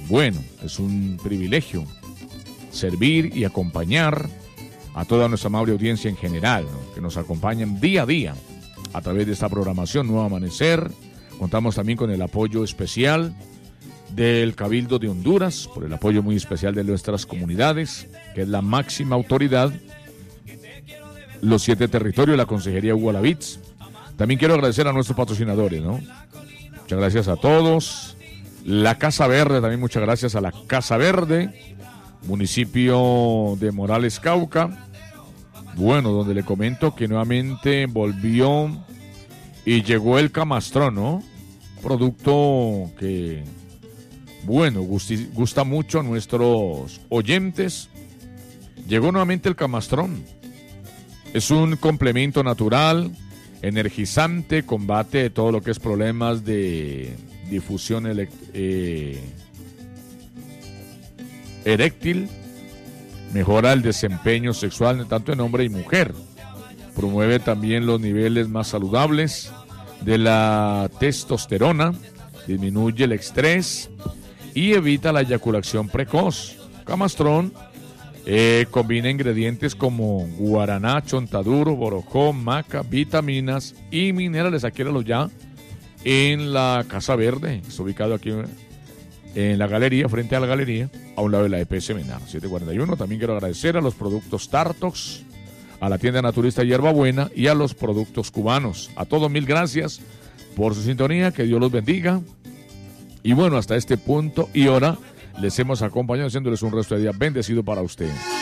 bueno, es un privilegio servir y acompañar a toda nuestra amable audiencia en general, ¿no?, que nos acompañan día a día a través de esta programación Nuevo Amanecer. Contamos también con el apoyo especial del Cabildo de Honduras, por el apoyo muy especial de nuestras comunidades, que es la máxima autoridad, los 7 territorios, la Consejería Hugo Alavitz. También quiero agradecer a nuestros patrocinadores, ¿no? Muchas gracias a todos. La Casa Verde, también muchas gracias a la Casa Verde, municipio de Morales, Cauca. Bueno, donde le comento que nuevamente volvió y llegó el camastrón, ¿no? Producto que, bueno, gusta mucho a nuestros oyentes. Llegó nuevamente el camastrón. Es un complemento natural, energizante, combate todo lo que es problemas de difusión eréctil, mejora el desempeño sexual tanto en hombre y mujer, promueve también los niveles más saludables de la testosterona, disminuye el estrés y evita la eyaculación precoz. Camastrón combina ingredientes como guaraná, chontaduro, borojó, maca, vitaminas y minerales. Adquiéralo ya en la Casa Verde, está ubicado aquí en la galería, frente a la galería, a un lado de la EPS Menar, 741. También quiero agradecer a los productos Tartox, a la tienda naturista Hierbabuena y a los productos cubanos. A todos, mil gracias por su sintonía, que Dios los bendiga. Y bueno, hasta este punto y hora les hemos acompañado haciéndoles un resto de día bendecido para usted.